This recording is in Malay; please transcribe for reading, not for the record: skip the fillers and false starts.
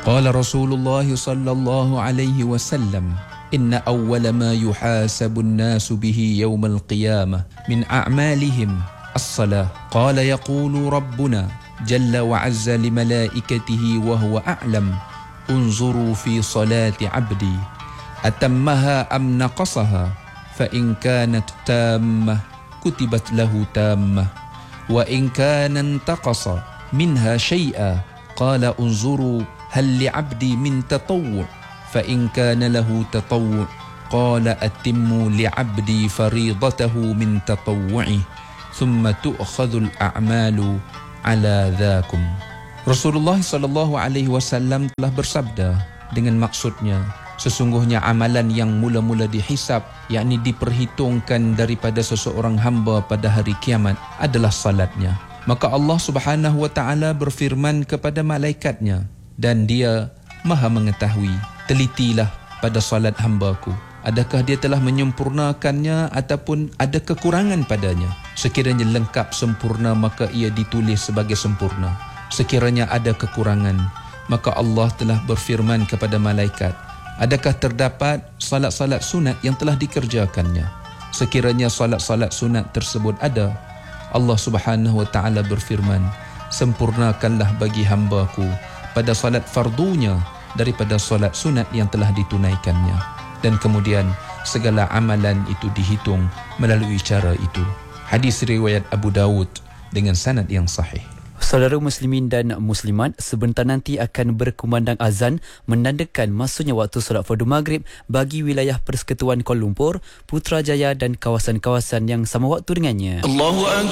Qala Rasulullah sallallahu alaihi wasallam, inna awwala ma yuhasabu an-nasu bihi yawm al-qiyamah min a'malihim as-salah. Qala yaqulu rabbuna jalla wa azza li malaikatihi wa huwa a'lam, unzuru fi salati 'abdi atammaha am naqasaha, fa in kanat tammah kutibat lahu tammah, wa in kana intaqasa minha shay'a qala unzuru hal li 'abdi min tatawwu', fa in kana lahu tatawwu' qala atimmu li 'abdi faridatahu min tatawwu'i thumma tu'khadhu al-a'malu ala dhakum. Rasulullah sallallahu alaihi wasallam telah bersabda dengan maksudnya, sesungguhnya amalan yang mula-mula dihisab, yakni diperhitungkan daripada seseorang hamba pada hari kiamat adalah salatnya. Maka Allah Subhanahu wa taala berfirman kepada malaikatnya, dan dia Maha mengetahui, telitilah pada salat hamba-Ku, adakah dia telah menyempurnakannya ataupun ada kekurangan padanya. Sekiranya lengkap sempurna, maka ia ditulis sebagai sempurna. Sekiranya ada kekurangan, maka Allah telah berfirman kepada malaikat, adakah terdapat salat-salat sunat yang telah dikerjakannya. Sekiranya salat-salat sunat tersebut ada, Allah Subhanahu wa taala berfirman, sempurnakanlah bagi hamba-Ku pada salat fardunya daripada salat sunat yang telah ditunaikannya. Dan kemudian segala amalan itu dihitung melalui cara itu. Hadis riwayat Abu Dawud dengan sanad yang sahih. Saudara muslimin dan muslimat, sebentar nanti akan berkumandang azan menandakan masuknya waktu solat fardu maghrib bagi wilayah Persekutuan Kuala Lumpur, Putrajaya dan kawasan-kawasan yang sama waktu dengannya. Allahu Akbar.